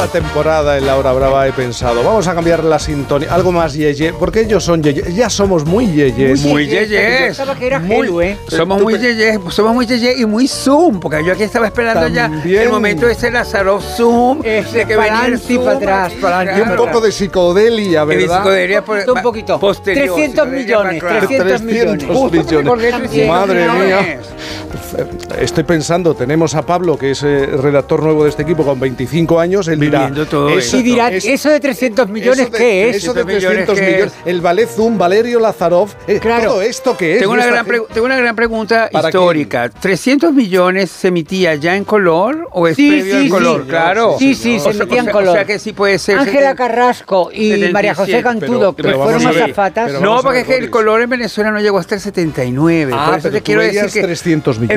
la temporada en La Hora Brava he pensado, vamos a cambiar la sintonía, algo más yeye, porque ellos son yeye, ya somos muy yeyes. Muy yeyes. Somos muy yeyes y muy Zoom, porque yo aquí estaba esperando También. ya el momento de ese Lázaro Zoom, de que venía el Zoom, para atrás, Y un poco de psicodelia, de ¿verdad? psicodelia un poquito. posterior, 300 millones, 300 millones. Madre mía. Estoy pensando, tenemos a Pablo, que es redactor nuevo de este equipo, con 25 años. Él dirá, viviendo todo Y dirá, ¿eso de 300 millones qué es? Eso de 300 300 millones. El ballet Zoom, Valerio Lazarov. Claro. ¿Todo esto qué es? Tengo una gran pregunta ¿Para histórica. ¿300 millones se emitía ya en color o es previo en color? Sí. Claro. Sí, se emitía en color. O sea que sí puede ser. Ángela Carrasco y 77, María José Cantudo, que pero fueron vamos a ver, azafatas. pero No, vamos a porque ver, es que el Boris. color en Venezuela no llegó hasta el 79. Por eso pero te tú quiero decir veías que 300 millones.